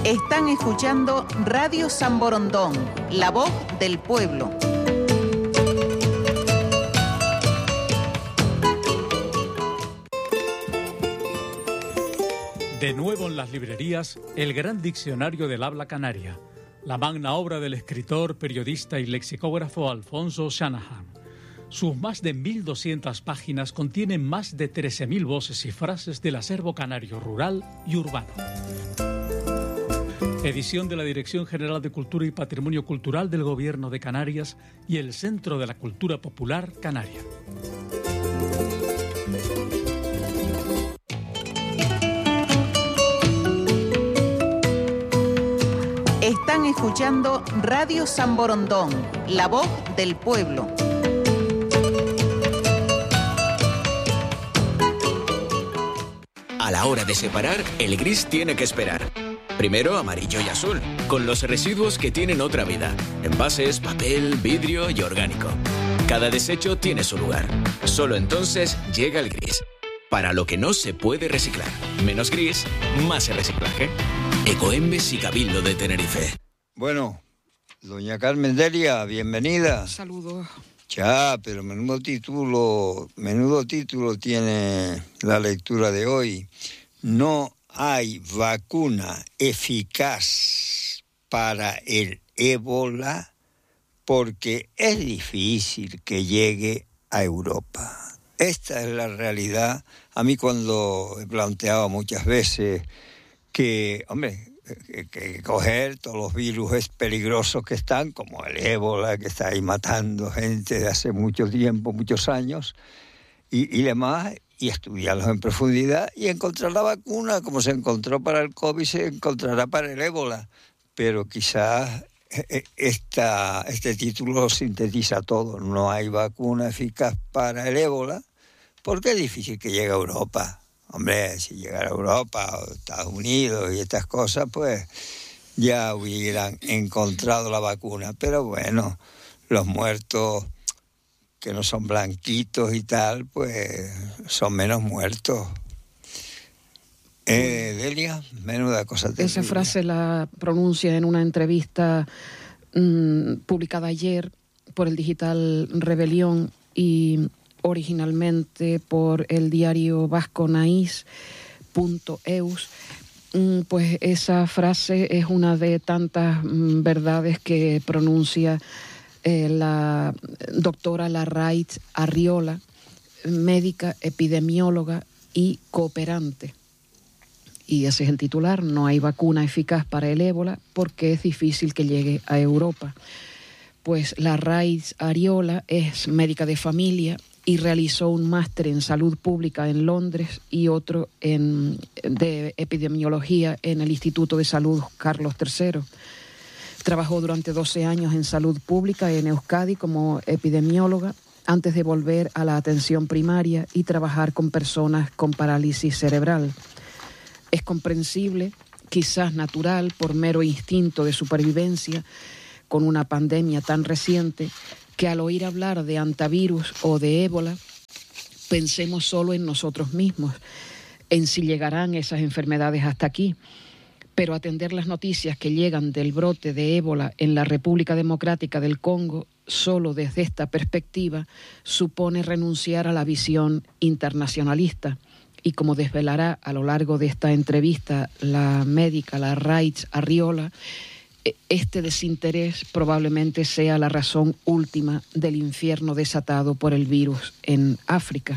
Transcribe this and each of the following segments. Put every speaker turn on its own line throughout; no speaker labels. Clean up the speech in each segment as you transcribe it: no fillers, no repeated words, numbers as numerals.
Están escuchando Radio San Borondón, la voz del pueblo.
De nuevo en las librerías, el gran diccionario del habla canaria, la magna obra del escritor, periodista y lexicógrafo Alfonso Shanahan. Sus más de 1.200 páginas contienen más de 13.000 voces y frases del acervo canario rural y urbano. Edición de la Dirección General de Cultura y Patrimonio Cultural del Gobierno de Canarias y el Centro de la Cultura Popular Canaria.
Están escuchando Radio San Borondón, la voz del pueblo.
A la hora de separar, el gris tiene que esperar. Primero amarillo y azul, con los residuos que tienen otra vida. Envases, papel, vidrio y orgánico. Cada desecho tiene su lugar. Solo entonces llega el gris. Para lo que no se puede reciclar. Menos gris, más reciclaje. Ecoembes y Cabildo de Tenerife.
Bueno, doña Carmen Delia, bienvenida.
Saludos.
Ya, pero menudo título tiene la lectura de hoy. No hay vacuna eficaz para el ébola porque es difícil que llegue a Europa. Esta es la realidad. A mí cuando he planteado muchas veces que, que coger todos los virus peligrosos que están, como el ébola, que está ahí matando gente de hace mucho tiempo, muchos años, y demás, y estudiarlos en profundidad y encontrar la vacuna, como se encontró para el COVID, se encontrará para el ébola. Pero quizás este título sintetiza todo. No hay vacuna eficaz para el ébola porque es difícil que llegue a Europa. Hombre, si llegara a Europa o Estados Unidos y estas cosas, pues ya hubieran encontrado la vacuna. Pero bueno, los muertos que no son blanquitos y tal, pues son menos muertos. Delia, menuda cosa terrible.
Esa frase la pronuncia en una entrevista publicada ayer por el digital Rebelión y originalmente por el diario vasco Naiz.eus. Pues esa frase es una de tantas verdades que pronuncia la doctora Larraitz Arriola, médica, epidemióloga y cooperante. Y ese es el titular: no hay vacuna eficaz para el ébola porque es difícil que llegue a Europa. Pues Larraitz Arriola es médica de familia y realizó un máster en salud pública en Londres y otro de epidemiología en el Instituto de Salud Carlos III. Trabajó durante 12 años en salud pública en Euskadi como epidemióloga antes de volver a la atención primaria y trabajar con personas con parálisis cerebral. Es comprensible, quizás natural, por mero instinto de supervivencia, con una pandemia tan reciente, que al oír hablar de antivirus o de ébola, pensemos solo en nosotros mismos, en si llegarán esas enfermedades hasta aquí. Pero atender las noticias que llegan del brote de ébola en la República Democrática del Congo, solo desde esta perspectiva, supone renunciar a la visión internacionalista. Y como desvelará a lo largo de esta entrevista la médica Larraitz Arriola, este desinterés probablemente sea la razón última del infierno desatado por el virus en África.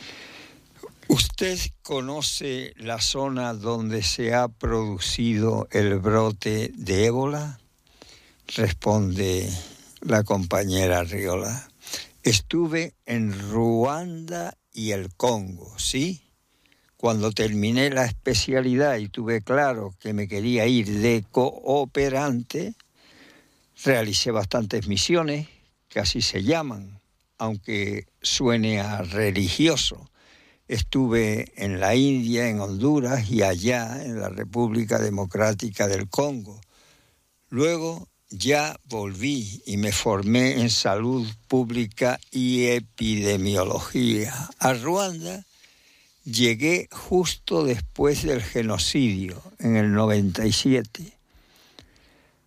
¿Usted conoce la zona donde se ha producido el brote de ébola? Responde la compañera Arriola. Estuve en Ruanda y el Congo, ¿sí? Cuando terminé la especialidad y tuve claro que me quería ir de cooperante, realicé bastantes misiones, que así se llaman, aunque suene a religioso. Estuve en la India, en Honduras y allá en la República Democrática del Congo. Luego ya volví y me formé en salud pública y epidemiología. A Ruanda llegué justo después del genocidio, en el 97.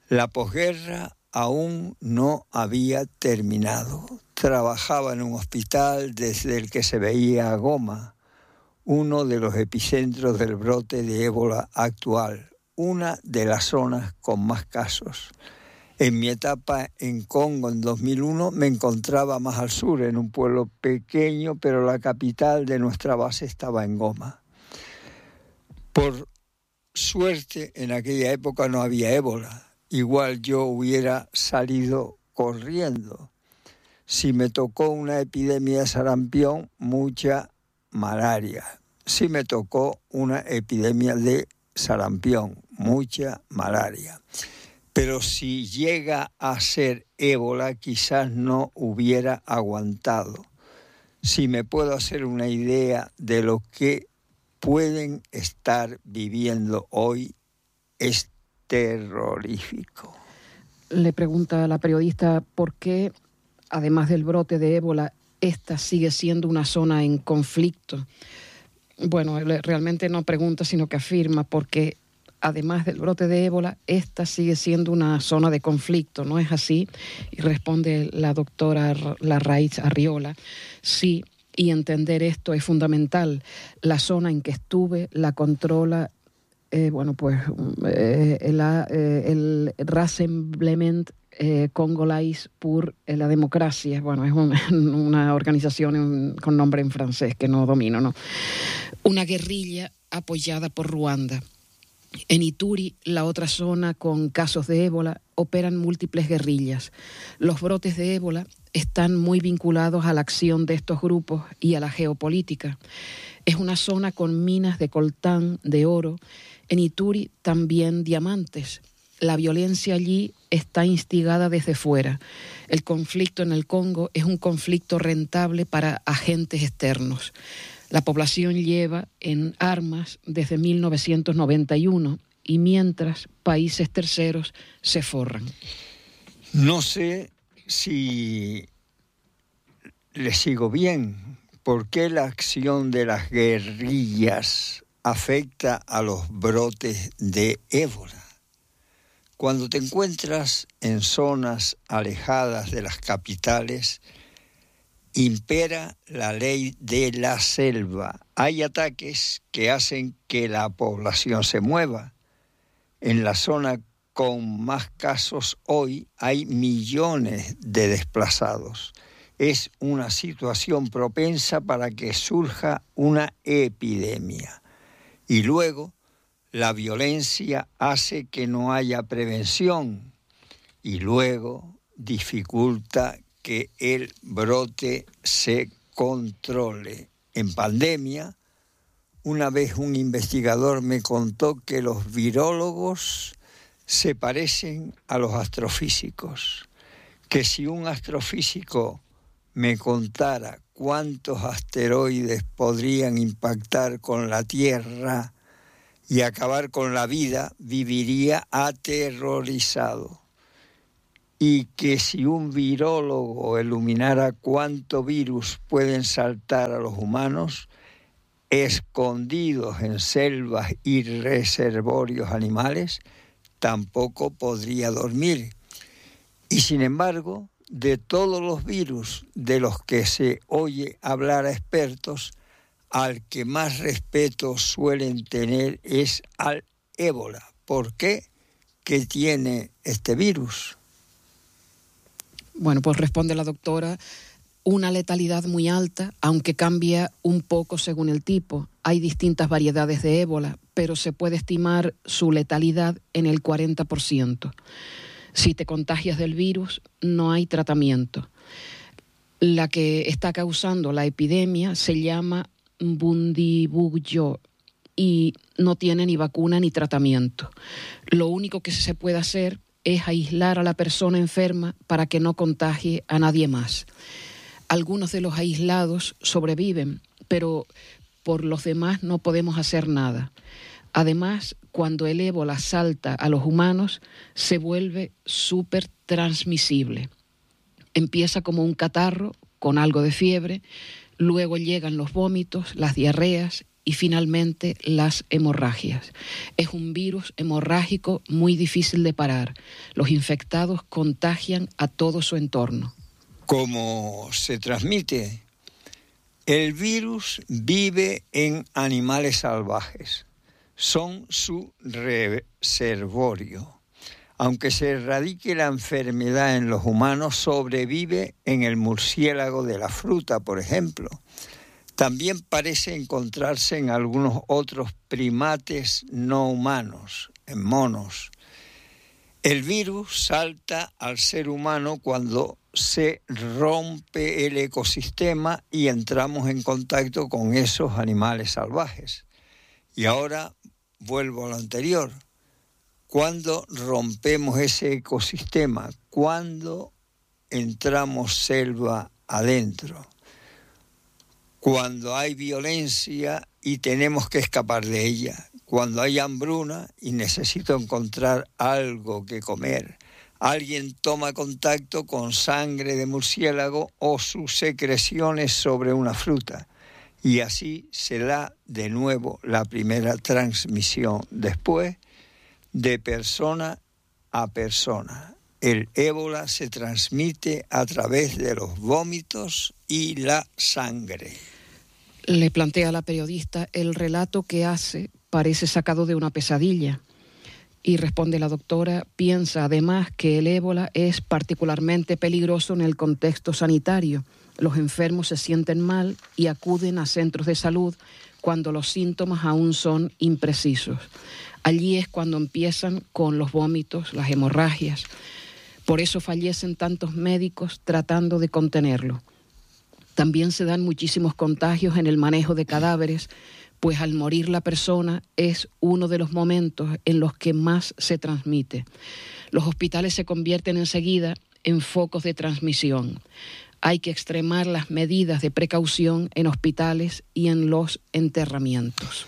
La posguerra aún no había terminado. Trabajaba en un hospital desde el que se veía Goma, uno de los epicentros del brote de ébola actual, una de las zonas con más casos. En mi etapa en Congo en 2001 me encontraba más al sur, en un pueblo pequeño, pero la capital de nuestra base estaba en Goma. Por suerte, en aquella época no había ébola. Igual yo hubiera salido corriendo. Si me tocó una epidemia de sarampión, mucha malaria. Si me tocó una epidemia de sarampión, mucha malaria. Pero si llega a ser ébola, quizás no hubiera aguantado. Si me puedo hacer una idea de lo que pueden estar viviendo hoy, es terrorífico.
Le pregunta a la periodista por qué, además del brote de ébola, esta sigue siendo una zona en conflicto. Bueno, realmente no pregunta, sino que afirma, porque además del brote de ébola, esta sigue siendo una zona de conflicto, ¿no es así? Y responde la doctora Larraitz Arriola, sí, y entender esto es fundamental. La zona en que estuve la controla, el Rassemblement Congolais pour la Democracia. Bueno, es una organización con nombre en francés que no domino, ¿no? Una guerrilla apoyada por Ruanda. En Ituri, la otra zona con casos de ébola, operan múltiples guerrillas. Los brotes de ébola están muy vinculados a la acción de estos grupos y a la geopolítica. Es una zona con minas de coltán, de oro. En Ituri también diamantes. La violencia allí está instigada desde fuera. El conflicto en el Congo es un conflicto rentable para agentes externos. La población lleva en armas desde 1991 y mientras países terceros se forran.
No sé si le sigo bien. ¿Por qué la acción de las guerrillas afecta a los brotes de ébola? Cuando te encuentras en zonas alejadas de las capitales, impera la ley de la selva. Hay ataques que hacen que la población se mueva. En la zona con más casos hoy hay millones de desplazados. Es una situación propensa para que surja una epidemia. Y luego, la violencia hace que no haya prevención. Y luego, dificulta que el brote se controle. En pandemia, una vez un investigador me contó que los virólogos se parecen a los astrofísicos, que si un astrofísico me contara cuántos asteroides podrían impactar con la Tierra y acabar con la vida, viviría aterrorizado. Y que si un virólogo iluminara cuántos virus pueden saltar a los humanos, escondidos en selvas y reservorios animales, tampoco podría dormir. Y sin embargo, de todos los virus de los que se oye hablar a expertos, al que más respeto suelen tener es al ébola. ¿Por qué? ¿Qué tiene este virus?
Bueno, pues responde la doctora, una letalidad muy alta, aunque cambia un poco según el tipo. Hay distintas variedades de ébola, pero se puede estimar su letalidad en el 40%. Si te contagias del virus, no hay tratamiento. La que está causando la epidemia se llama Bundibugyo y no tiene ni vacuna ni tratamiento. Lo único que se puede hacer es aislar a la persona enferma para que no contagie a nadie más. Algunos de los aislados sobreviven, pero por los demás no podemos hacer nada. Además, cuando el ébola salta a los humanos, se vuelve súper transmisible. Empieza como un catarro con algo de fiebre, luego llegan los vómitos, las diarreas y finalmente las hemorragias. Es un virus hemorrágico muy difícil de parar. Los infectados contagian a todo su entorno.
¿Cómo se transmite? El virus vive en animales salvajes. Son su reservorio. Aunque se erradique la enfermedad en los humanos, sobrevive en el murciélago de la fruta, por ejemplo. También parece encontrarse en algunos otros primates no humanos, en monos. El virus salta al ser humano cuando se rompe el ecosistema y entramos en contacto con esos animales salvajes. Y ahora vuelvo a lo anterior. Cuando rompemos ese ecosistema, cuando entramos selva adentro, cuando hay violencia y tenemos que escapar de ella, cuando hay hambruna y necesito encontrar algo que comer, alguien toma contacto con sangre de murciélago o sus secreciones sobre una fruta y así se da de nuevo la primera transmisión. Después, de persona a persona. El ébola se transmite a través de los vómitos y la sangre.
Le plantea a la periodista, el relato que hace parece sacado de una pesadilla. Y responde la doctora, piensa además que el ébola es particularmente peligroso en el contexto sanitario. Los enfermos se sienten mal y acuden a centros de salud cuando los síntomas aún son imprecisos. Allí es cuando empiezan con los vómitos, las hemorragias. Por eso fallecen tantos médicos tratando de contenerlo. También se dan muchísimos contagios en el manejo de cadáveres, pues al morir la persona es uno de los momentos en los que más se transmite. Los hospitales se convierten enseguida en focos de transmisión. Hay que extremar las medidas de precaución en hospitales y en los enterramientos.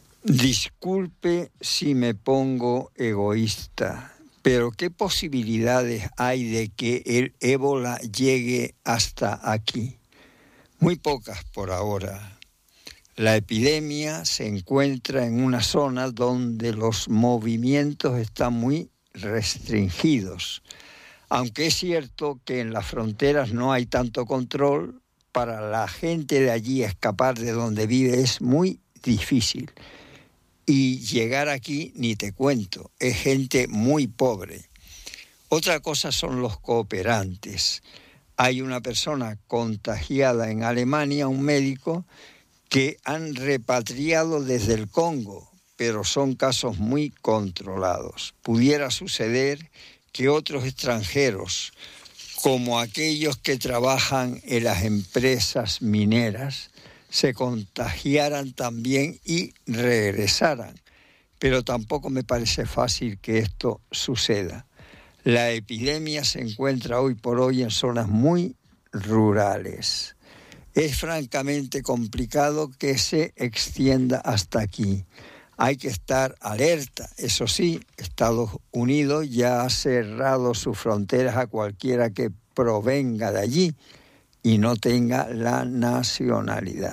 Disculpe si me pongo egoísta, pero ¿qué posibilidades hay de que el ébola llegue hasta aquí? Muy pocas por ahora. La epidemia se encuentra en una zona donde los movimientos están muy restringidos. Aunque es cierto que en las fronteras no hay tanto control, para la gente de allí escapar de donde vive es muy difícil. Y llegar aquí, ni te cuento, es gente muy pobre. Otra cosa son los cooperantes. Hay una persona contagiada en Alemania, un médico, que han repatriado desde el Congo, pero son casos muy controlados. Pudiera suceder que otros extranjeros, como aquellos que trabajan en las empresas mineras, se contagiaran también y regresaran. Pero tampoco me parece fácil que esto suceda. La epidemia se encuentra hoy por hoy en zonas muy rurales. Es francamente complicado que se extienda hasta aquí. Hay que estar alerta. Eso sí, Estados Unidos ya ha cerrado sus fronteras a cualquiera que provenga de allí y no tenga la nacionalidad.